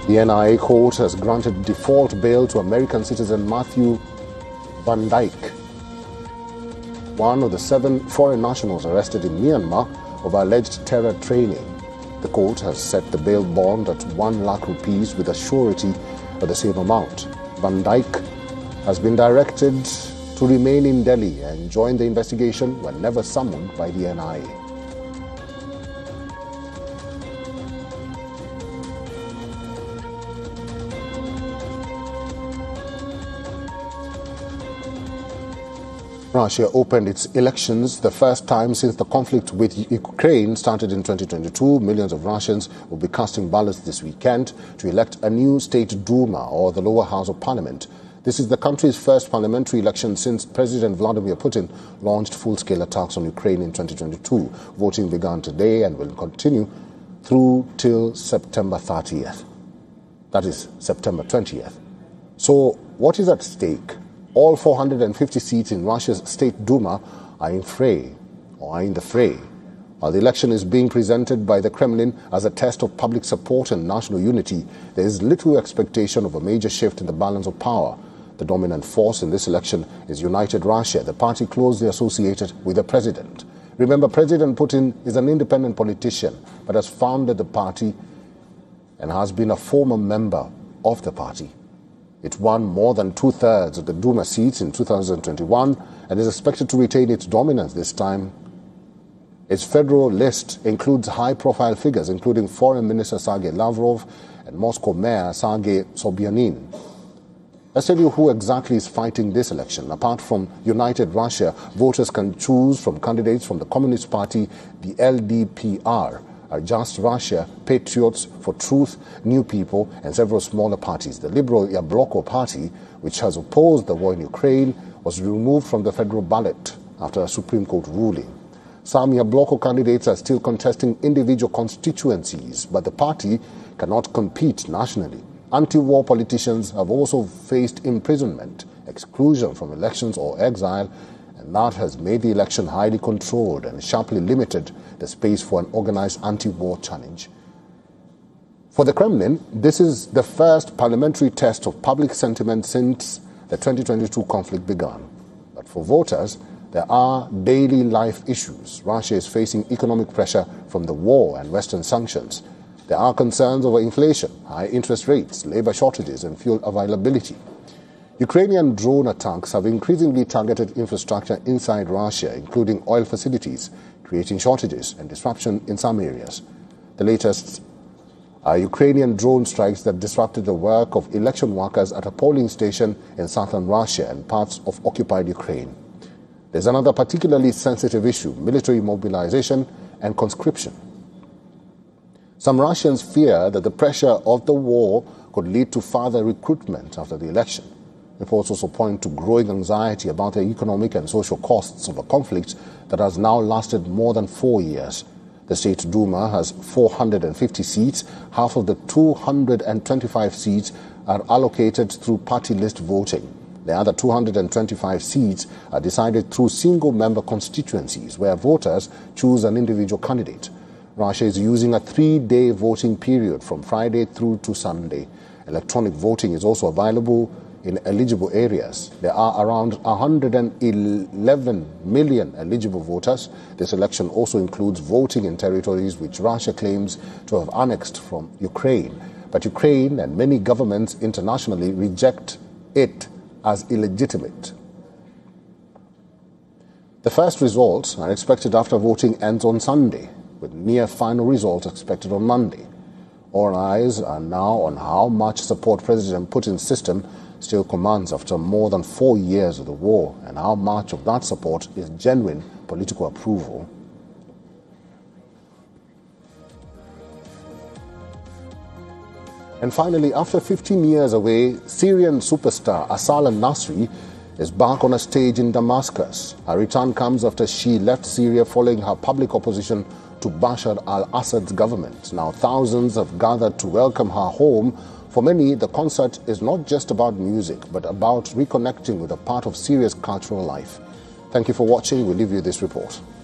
The NIA court has granted default bail to American citizen Matthew Van Dyke, one of the 7 foreign nationals arrested in Myanmar over alleged terror training. The court has set the bail bond at 1 lakh rupees with a surety of the same amount. Van Dyke has been directed to remain in Delhi and join the investigation whenever summoned by the NIA. Russia opened its elections the first time since the conflict with Ukraine started in 2022. Millions of Russians will be casting ballots this weekend to elect a new state Duma, or the lower house of parliament. This is the country's first parliamentary election since President Vladimir Putin launched full-scale attacks on Ukraine in 2022. Voting began today and will continue through till September 30th. That is September 20th. So what is at stake? All 450 seats in Russia's State Duma are in the fray. While the election is being presented by the Kremlin as a test of public support and national unity, there is little expectation of a major shift in the balance of power. The dominant force in this election is United Russia, the party closely associated with the president. Remember, President Putin is an independent politician, but has founded the party and has been a former member of the party. It won more than 2/3 of the Duma seats in 2021 and is expected to retain its dominance this time. Its federal list includes high-profile figures, including Foreign Minister Sergei Lavrov and Moscow Mayor Sergei Sobyanin. Let's tell you who exactly is fighting this election. Apart from United Russia, voters can choose from candidates from the Communist Party, the LDPR, Just Russia, Patriots for Truth, New People, and several smaller parties. The Liberal Yabloko party, which has opposed the war in Ukraine, was removed from the federal ballot after a Supreme Court ruling. Some Yabloko candidates are still contesting individual constituencies, but the party cannot compete nationally. Anti-war politicians have also faced imprisonment, exclusion from elections, or exile, and that has made the election highly controlled and sharply limited the space for an organized anti-war challenge. For the Kremlin, this is the first parliamentary test of public sentiment since the 2022 conflict began. But for voters, there are daily life issues. Russia is facing economic pressure from the war and Western sanctions. There are concerns over inflation, high interest rates, labor shortages, and fuel availability. Ukrainian drone attacks have increasingly targeted infrastructure inside Russia, including oil facilities, creating shortages and disruption in some areas. The latest are Ukrainian drone strikes that disrupted the work of election workers at a polling station in southern Russia and parts of occupied Ukraine. There's another particularly sensitive issue: military mobilization and conscription. Some Russians fear that the pressure of the war could lead to further recruitment after the election. Reports also point to growing anxiety about the economic and social costs of a conflict that has now lasted more than 4 years. The State Duma has 450 seats. Half of the 225 seats are allocated through party list voting. The other 225 seats are decided through single-member constituencies, where voters choose an individual candidate. Russia is using a 3-day voting period from Friday through to Sunday. Electronic voting is also available in eligible areas. There are around 111 million eligible voters. This election also includes voting in territories which Russia claims to have annexed from Ukraine. But Ukraine and many governments internationally reject it as illegitimate. The first results are expected after voting ends on Sunday, with near final results expected on Monday. All eyes are now on how much support President Putin's system still commands after more than 4 years of the war, and how much of that support is genuine political approval. And finally, after 15 years away, Syrian superstar Asal al-Nasri is back on a stage in Damascus. Her return comes after she left Syria following her public opposition to Bashar al-Assad's government. Now thousands have gathered to welcome her home. For many, the concert is not just about music, but about reconnecting with a part of Syria's cultural life. Thank you for watching. We'll leave you this report.